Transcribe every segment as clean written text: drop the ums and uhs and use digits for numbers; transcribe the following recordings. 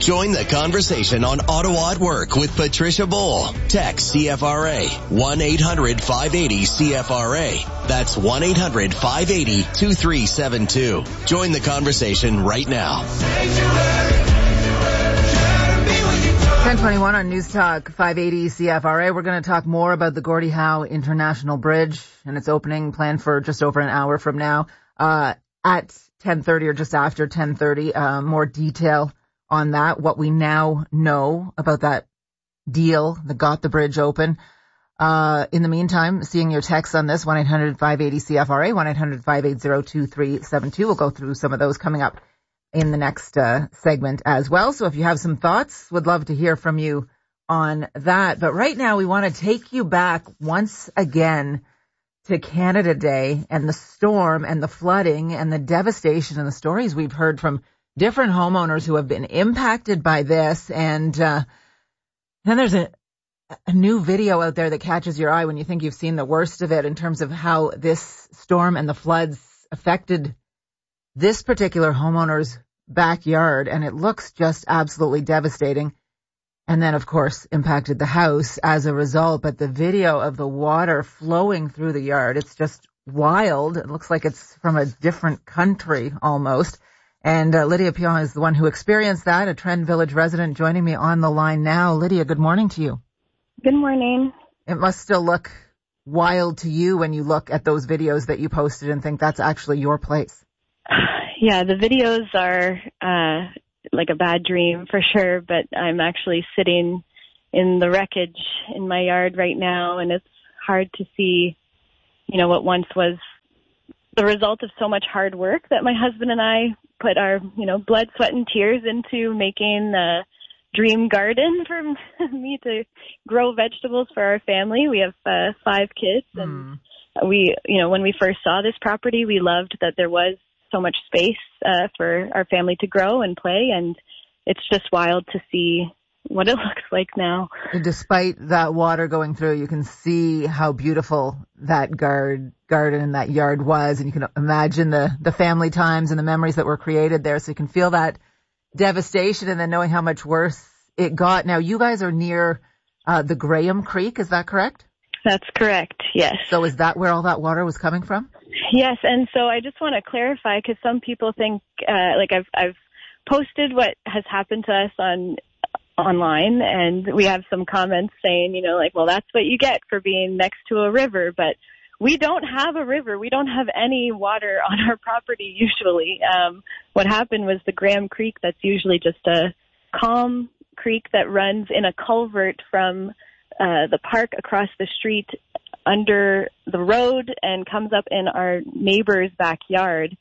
Join the conversation on Ottawa at Work with Patricia Bowl. Text CFRA 1-800-580-CFRA. That's 1-800-580-2372. Join the conversation right now. 10:21 on News Talk 580 CFRA. We're going to talk more about the Gordie Howe International Bridge and its opening planned for just over an hour from now at 10:30 or just after 10:30. More detail on that, what we now know about that deal that got the bridge open. In the meantime, seeing your texts on this, 1-800-580-CFRA, 1-800-580-2372. We'll go through some of those coming up in the next segment as well. So if you have some thoughts, would love to hear from you on that. But right now we want to take you back once again to Canada Day and the storm and the flooding and the devastation and the stories we've heard from different homeowners who have been impacted by this. And then there's a new video out there that catches your eye when you think you've seen the worst of it in terms of how this storm and the floods affected this particular homeowner's backyard, and it looks just absolutely devastating. And then, of course, impacted the house as a result. But the video of the water flowing through the yard, it's just wild. It looks like it's from a different country almost. And Lydia Pion is the one who experienced that, a Trent Village resident joining me on the line now. Lydia, good morning to you. Good morning. It must still look wild to you when you look at those videos that you posted and think that's actually your place. Yeah, the videos are like a bad dream for sure, but I'm actually sitting in the wreckage in my yard right now, and it's hard to see, you know, what once was the result of so much hard work that my husband and I put our, you know, blood, sweat, and tears into making a dream garden for me to grow vegetables for our family. We have 5 kids, and we, you know, when we first saw this property, we loved that there was so much space for our family to grow and play, and it's just wild to see what it looks like now. Despite that water going through, you can see how beautiful that garden and that yard was, and you can imagine the family times and the memories that were created there, so you can feel that devastation and then knowing how much worse it got. Now, you guys are near the Graham Creek, is that correct? That's correct, yes. So is that where all that water was coming from? Yes, and so I just want to clarify, because some people think, like I've posted what has happened to us online, and we have some comments saying, you know, like, well, that's what you get for being next to a river, but we don't have a river. We don't have any water on our property usually. What happened was the Graham Creek, that's usually just a calm creek that runs in a culvert from the park across the street under the road and comes up in our neighbor's backyard.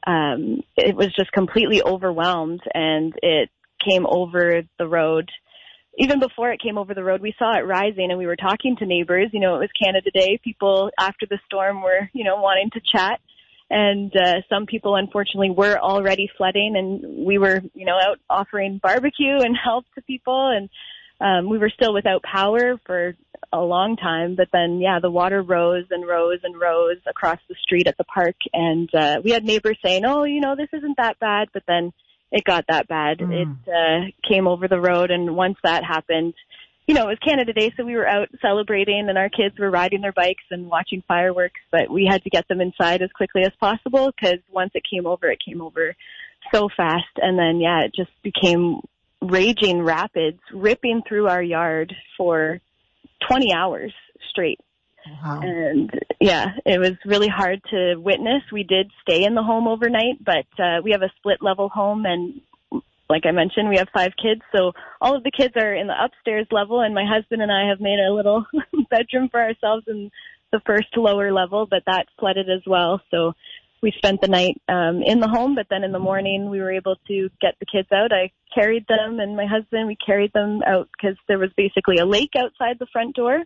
It was just completely overwhelmed, and it came over the road. Even before it came over the road, we saw it rising, and we were talking to neighbors. You know, it was Canada Day. People after the storm were, you know, wanting to chat. And some people, unfortunately, were already flooding, and we were, you know, out offering barbecue and help to people. And we were still without power for a long time. But then, yeah, the water rose and rose and rose across the street at the park. And we had neighbors saying, oh, you know, this isn't that bad. But then it got that bad. It came over the road, and once that happened, you know, it was Canada Day, so we were out celebrating, and our kids were riding their bikes and watching fireworks, but we had to get them inside as quickly as possible, because once it came over so fast, and then, yeah, it just became raging rapids, ripping through our yard for 20 hours straight. Wow. And yeah, it was really hard to witness. We did stay in the home overnight, but we have a split level home, and like I mentioned, we have 5 kids, so all of the kids are in the upstairs level, and my husband and I have made a little bedroom for ourselves in the first lower level, but that flooded as well. So we spent the night in the home, but then in the morning we were able to get the kids out. I carried them, and my husband, we carried them out because there was basically a lake outside the front door.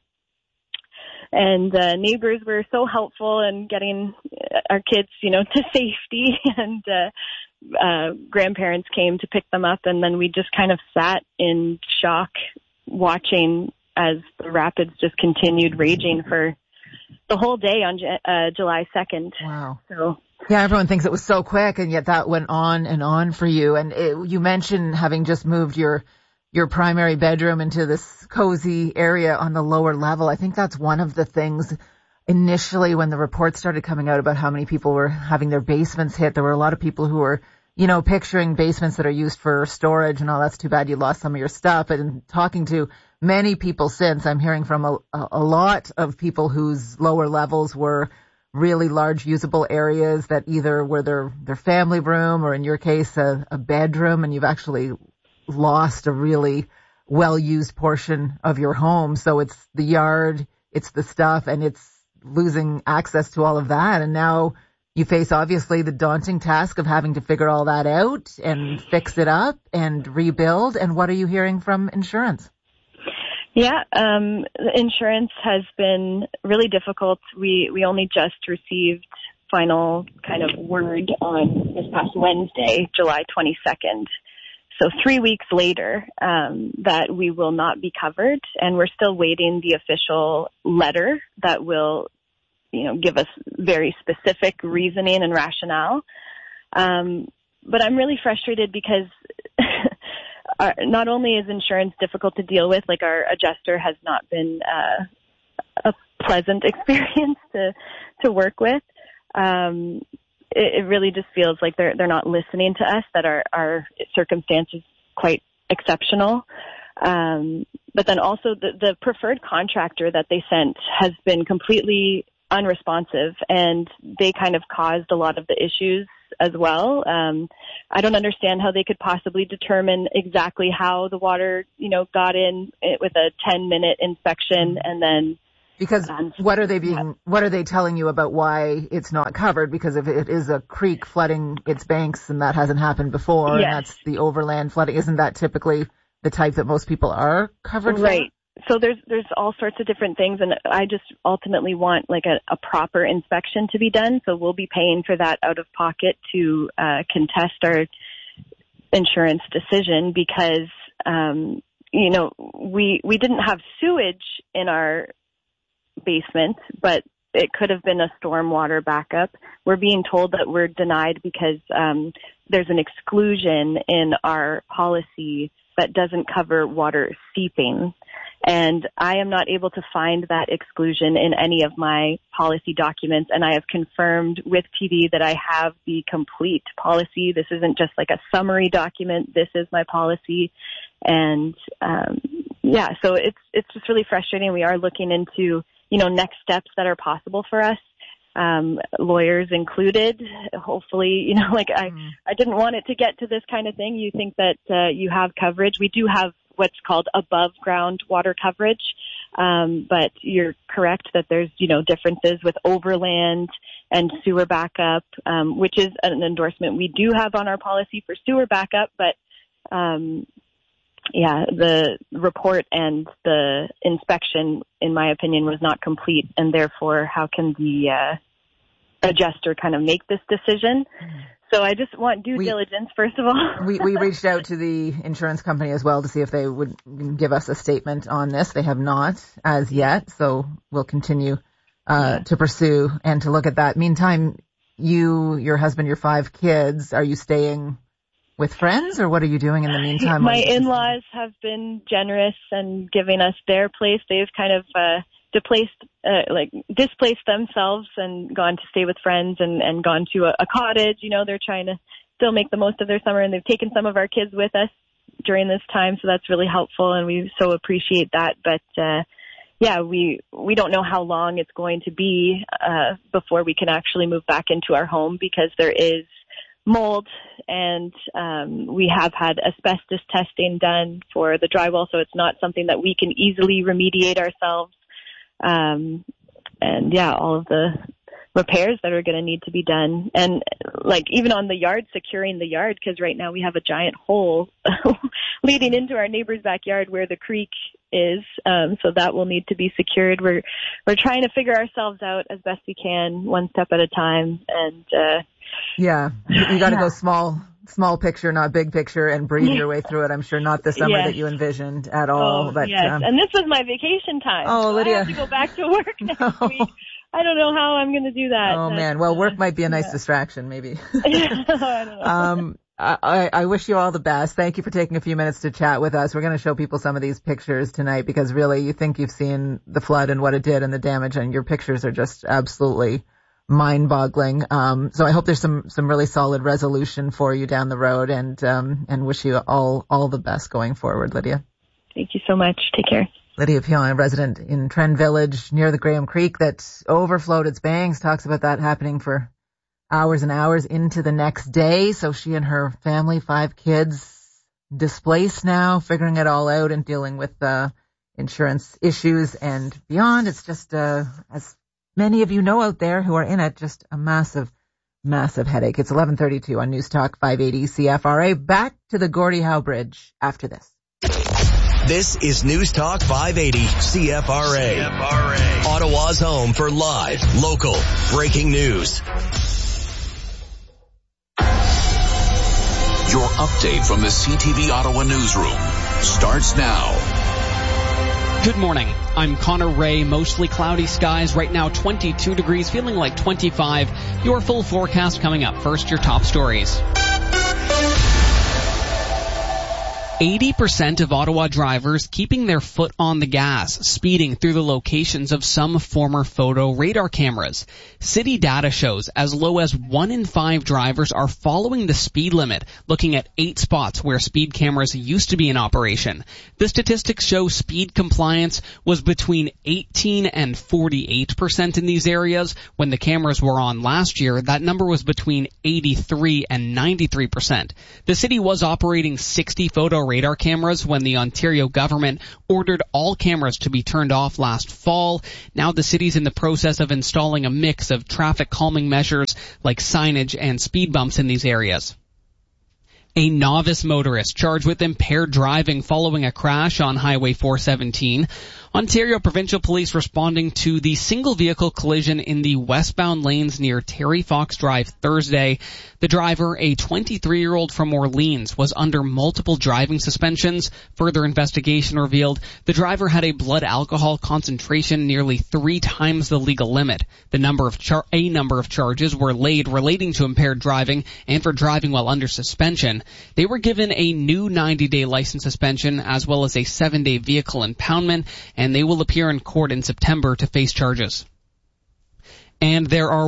And neighbors were so helpful in getting our kids, you know, to safety, and grandparents came to pick them up, and then we just kind of sat in shock watching as the rapids just continued raging for the whole day on July 2nd. Wow. So Yeah, everyone thinks it was so quick, and yet that went on and on for you. And you mentioned having just moved your primary bedroom into this cozy area on the lower level. I think that's one of the things initially when the reports started coming out about how many people were having their basements hit. There were a lot of people who were, picturing basements that are used for storage and that's too bad you lost some of your stuff. And talking to many people since, I'm hearing from a lot of people whose lower levels were really large usable areas that either were their family room or in your case a bedroom, and you've actually lost a really well-used portion of your home. So it's the yard, it's the stuff, and it's losing access to all of that. And now you face obviously the daunting task of having to figure all that out and fix it up and rebuild. And what are you hearing from insurance? Yeah, insurance has been really difficult. We only just received final kind of word on this past Wednesday, July 22nd. So 3 weeks later, that we will not be covered, and we're still waiting the official letter that will, give us very specific reasoning and rationale. But I'm really frustrated because not only is insurance difficult to deal with, like our adjuster has not been a pleasant experience to work with. It really just feels like they're not listening to us, that our circumstances quite exceptional. But then also the preferred contractor that they sent has been completely unresponsive, and they kind of caused a lot of the issues as well. I don't understand how they could possibly determine exactly how the water, got in with a 10-minute inspection and then. Because what are they telling you about why it's not covered? Because if it is a creek flooding its banks and that hasn't happened before, yes, and that's the overland flooding, isn't that typically the type that most people are covered for? Right. So there's all sorts of different things, and I just ultimately want like a proper inspection to be done. So we'll be paying for that out of pocket to contest our insurance decision because, we didn't have sewage in our basement, but it could have been a stormwater backup. We're being told that we're denied because there's an exclusion in our policy that doesn't cover water seeping. And I am not able to find that exclusion in any of my policy documents. And I have confirmed with TD that I have the complete policy. This isn't just like a summary document. This is my policy. And, so it's just really frustrating. We are looking into, next steps that are possible for us. Lawyers included, hopefully, I didn't want it to get to this kind of thing. You think that, you have coverage. We do have what's called above ground water coverage. But you're correct that there's, differences with overland and sewer backup, which is an endorsement we do have on our policy for sewer backup. But, the report and the inspection, in my opinion, was not complete. And therefore, how can the adjuster kind of make this decision? So I just want due diligence, first of all. we reached out to the insurance company as well to see if they would give us a statement on this. They have not as yet, so we'll continue to pursue and to look at that. Meantime, you, your husband, your 5 kids, are you staying with friends, or what are you doing in the meantime? My in-laws have been generous and giving us their place. They've kind of displaced themselves and gone to stay with friends and gone to a cottage. They're trying to still make the most of their summer, and they've taken some of our kids with us during this time. So that's really helpful, and we so appreciate that. But, we don't know how long it's going to be, before we can actually move back into our home, because there is mold, and we have had asbestos testing done for the drywall. So it's not something that we can easily remediate ourselves. All of the repairs that are going to need to be done. And even on the yard, securing the yard, because right now we have a giant hole leading into our neighbor's backyard where the creek is. So that will need to be secured. We're trying to figure ourselves out as best we can, one step at a time. And, you got to go small picture, not big picture, and breathe your way through it. I'm sure not the summer that you envisioned at all. But yes, and this was my vacation time. Oh, so Lydia, I have to go back to work next week. I don't know how I'm going to do that. Oh, man. Well, work might be a nice distraction, maybe. I don't know. I wish you all the best. Thank you for taking a few minutes to chat with us. We're going to show people some of these pictures tonight because really you think you've seen the flood and what it did and the damage, and your pictures are just absolutely mind-boggling. So I hope there's some really solid resolution for you down the road, and wish you all the best going forward, Lydia. Thank you so much. Take care. Lydia Pion, a resident in Trent Village near the Graham Creek that overflowed its banks, talks about that happening for hours and hours into the next day. So she and her family, 5 kids, displaced now, figuring it all out and dealing with insurance issues and beyond. It's just, as many of you know out there who are in it, just a massive, massive headache. It's 11:32 on News Talk 580 CFRA. Back to the Gordie Howe Bridge after this. This is News Talk 580 CFRA. Ottawa's home for live, local, breaking news. Your update from the CTV Ottawa newsroom starts now. Good morning. I'm Connor Ray. Mostly cloudy skies. Right now 22 degrees, feeling like 25. Your full forecast coming up. First, your top stories. 80% of Ottawa drivers keeping their foot on the gas, speeding through the locations of some former photo radar cameras. City data shows as low as 1 in 5 drivers are following the speed limit, looking at 8 spots where speed cameras used to be in operation. The statistics show speed compliance was between 18 and 48% in these areas. When the cameras were on last year, that number was between 83 and 93%. The city was operating 60 photo radar cameras when the Ontario government ordered all cameras to be turned off last fall. Now the city's in the process of installing a mix of traffic calming measures like signage and speed bumps in these areas. A novice motorist charged with impaired driving following a crash on Highway 417. Ontario Provincial Police responding to the single vehicle collision in the westbound lanes near Terry Fox Drive Thursday. The driver, a 23-year-old from Orleans, was under multiple driving suspensions. Further investigation revealed the driver had a blood alcohol concentration nearly 3 times the legal limit. A number of charges were laid relating to impaired driving and for driving while under suspension. They were given a new 90-day license suspension as well as a 7-day vehicle impoundment, and they will appear in court in September to face charges. And there are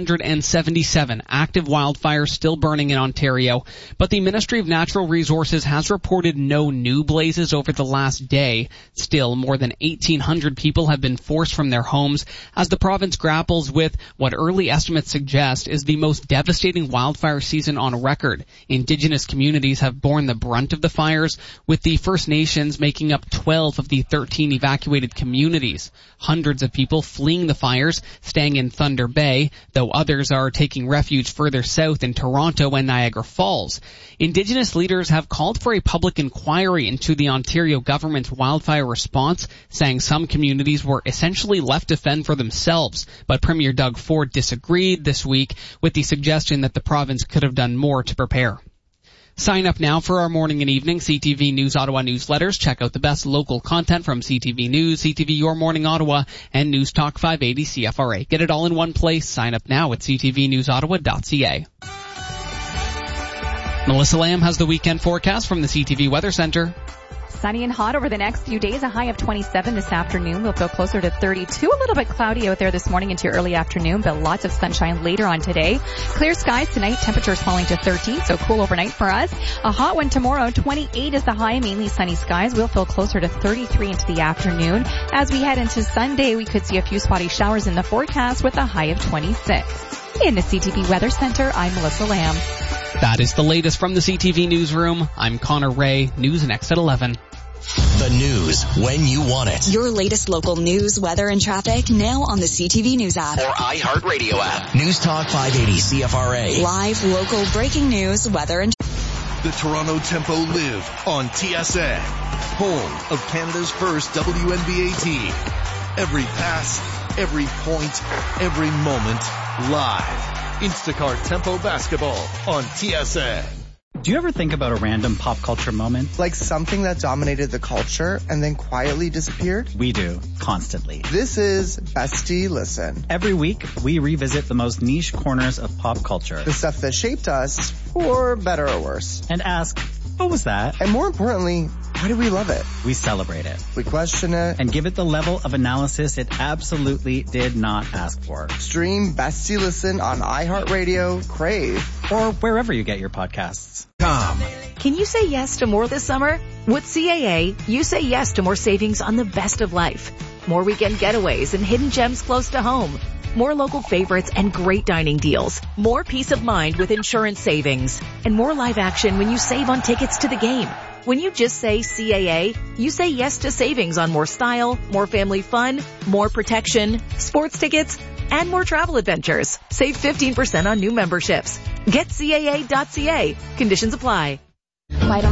177 active wildfires still burning in Ontario, but the Ministry of Natural Resources has reported no new blazes over the last day. Still, more than 1,800 people have been forced from their homes as the province grapples with what early estimates suggest is the most devastating wildfire season on record. Indigenous communities have borne the brunt of the fires, with the First Nations making up 12 of the 13 evacuated communities. Hundreds of people fleeing the fires, staying in Thunder Bay, though others are taking refuge further south in Toronto and Niagara Falls. Indigenous leaders have called for a public inquiry into the Ontario government's wildfire response, saying some communities were essentially left to fend for themselves. But Premier Doug Ford disagreed this week with the suggestion that the province could have done more to prepare. Sign up now for our morning and evening CTV News Ottawa newsletters. Check out the best local content from CTV News, CTV Your Morning Ottawa, and News Talk 580 CFRA. Get it all in one place. Sign up now at ctvnewsottawa.ca. Melissa Lamb has the weekend forecast from the CTV Weather Center. Sunny and hot over the next few days, a high of 27 this afternoon. We'll feel closer to 32. A little bit cloudy out there this morning into early afternoon, but lots of sunshine later on today. Clear skies tonight, temperatures falling to 13, so cool overnight for us. A hot one tomorrow, 28 is the high, mainly sunny skies. We'll feel closer to 33 into the afternoon. As we head into Sunday, we could see a few spotty showers in the forecast with a high of 26. In the CTV Weather Center, I'm Melissa Lamb. That is the latest from the CTV Newsroom. I'm Connor Ray. News next at 11. The news when you want it. Your latest local news, weather, and traffic now on the CTV News app. Or iHeartRadio app. News Talk 580 CFRA. Live, local, breaking news, weather, and... The Toronto Tempo live on TSN, home of Canada's first WNBA team. Every pass, every point, every moment, live. Instacart Tempo Basketball on TSN. Do you ever think about a random pop culture moment? Like something that dominated the culture and then quietly disappeared? We do, constantly. This is Bestie Listen. Every week, we revisit the most niche corners of pop culture. The stuff that shaped us, for better or worse. And ask, what was that? And more importantly, why do we love it? We celebrate it. We question it. And give it the level of analysis it absolutely did not ask for. Stream Bestie Listen on iHeartRadio, Crave, or wherever you get your podcasts. Can you say yes to more this summer? With CAA, you say yes to more savings on the best of life. More weekend getaways and hidden gems close to home. More local favorites and great dining deals. More peace of mind with insurance savings. And more live action when you save on tickets to the game. When you just say CAA, you say yes to savings on more style, more family fun, more protection, sports tickets, and more travel adventures. Save 15% on new memberships. Get CAA.ca. Conditions apply.